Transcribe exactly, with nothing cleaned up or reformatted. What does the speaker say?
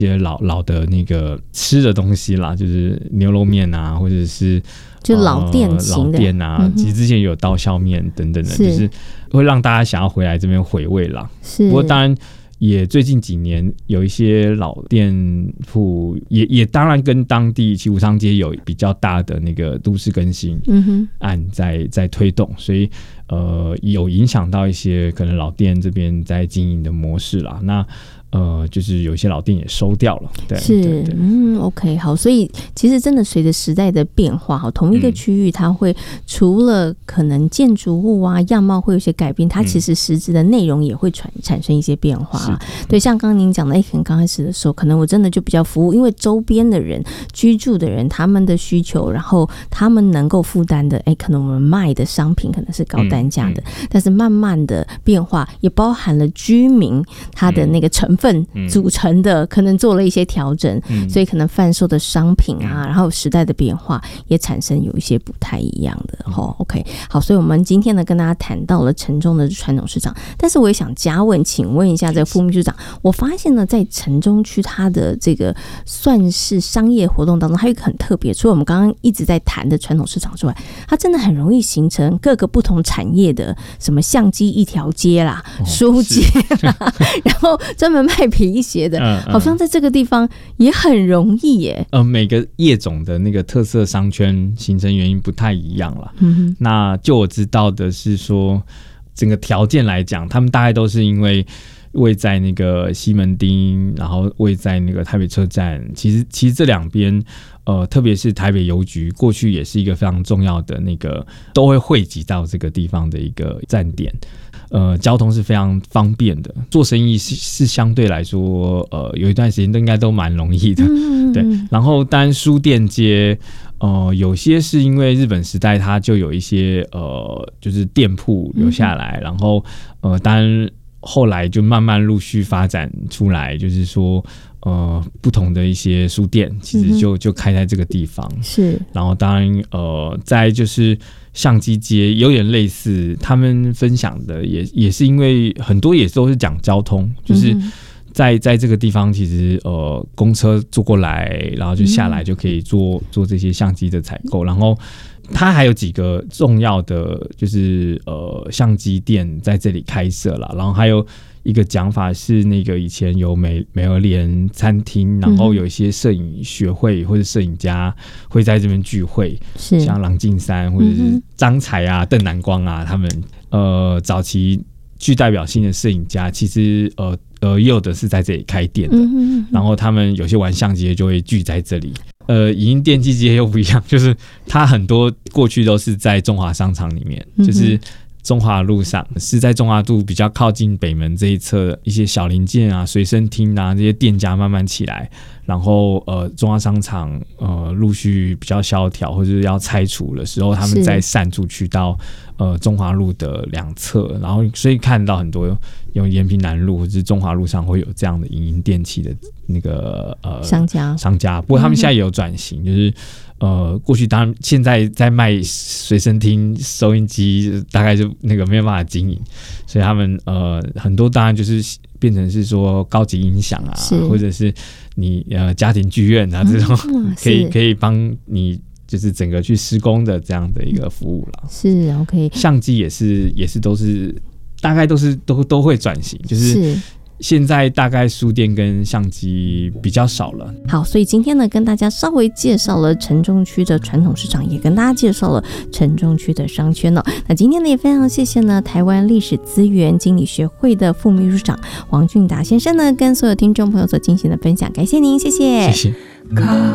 一些老老的那个吃的东西啦，就是牛肉面啊，或者是就老店型的、 呃、老店啊、嗯，其实之前有刀削面等等的，是就是会让大家想要回来这边回味啦。是，不过当然也最近几年有一些老店铺也也当然跟当地其实武昌街有比较大的那个都市更新案在在推动，所以呃有影响到一些可能老店这边在经营的模式啦。那呃，就是有些老店也收掉了，对， 是， 对对嗯 ，OK， 好，所以其实真的随着时代的变化，同一个区域它会除了可能建筑物啊样貌会有些改变，它其实实质的内容也会产产生一些变化啦。对，像刚刚您讲的，哎，可能刚开始的时候，可能我真的就比较服务，因为周边的人居住的人他们的需求，然后他们能够负担的，哎，可能我们卖的商品可能是高单价的，嗯嗯，但是慢慢的变化也包含了居民他的那个成分。份组成的可能做了一些调整、嗯、所以可能贩售的商品啊、嗯、然后时代的变化也产生有一些不太一样的、嗯哦、OK， 好，所以我们今天呢跟大家谈到了城中的传统市场，但是我也想加问请问一下这个副秘书长，我发现呢在城中区它的这个算是商业活动当中还有一个很特别，除了我们刚刚一直在谈的传统市场之外，它真的很容易形成各个不同产业的什么相机一条街啦、哦、书街啦然后专门卖皮鞋的、嗯嗯、好像在这个地方也很容易耶。 呃，每个业种的那个特色商圈形成原因不太一样啦、嗯、那就我知道的是说整个条件来讲，他们大概都是因为位在那个西门町，然后位在那个台北车站，其实其实这两边呃，特别是台北邮局过去也是一个非常重要的那个都会汇集到这个地方的一个站点，呃，交通是非常方便的，做生意 是, 是相对来说呃，有一段时间都应该都蛮容易的、嗯、对。然后当然书店街呃，有些是因为日本时代它就有一些呃，就是店铺留下来、嗯、然后呃，当然后来就慢慢陆续发展出来，就是说呃，不同的一些书店其实就、嗯、就开在这个地方，是。然后当然呃，再就是相机街有点类似，他们分享的也也是因为很多也都是讲交通，就是在在这个地方其实呃公车坐过来，然后就下来就可以做、嗯、做这些相机的采购，然后它还有几个重要的就是呃相机店在这里开设了，然后还有一个讲法是那个以前有美美而莲餐厅，然后有一些摄影学会或者摄影家会在这边聚会，是像郎静山或者是张才啊、邓南光啊，他们呃早期具代表性的摄影家，其实呃呃也有的是在这里开店的，嗯哼嗯哼，然后他们有些玩相机就会聚在这里。呃，影音电器街又不一样，就是它很多过去都是在中华商场里面，嗯、就是中华路上是在中华路比较靠近北门这一侧，一些小零件啊、随身听啊这些店家慢慢起来，然后呃中华商场呃陆续比较萧条或者是要拆除的时候，他们再散出去到呃中华路的两侧，然后所以看到很多用延平南路或者是中华路上会有这样的影音电器的那个呃商家商家，不过他们现在也有转型，嗯、就是呃过去当然现在在卖随身听、收音机，大概就那个没有办法经营，所以他们呃很多当然就是变成是说高级音响啊，或者是你呃家庭剧院啊这种、嗯、可以可以帮你就是整个去施工的这样的一个服务了。 是 OK， 相机也是也是都是大概都是都都会转型，就是现在大概书店跟相机比较少了。 好，所以今天呢跟大家稍微介绍了城中区的传统市场，也跟大家介绍了城中区的商圈哦。那今天呢也非常谢谢呢台湾历史资源经理学会的副秘书长王俊达先生呢跟所有听众朋友所进行的分享，感谢您，谢谢。 谢谢。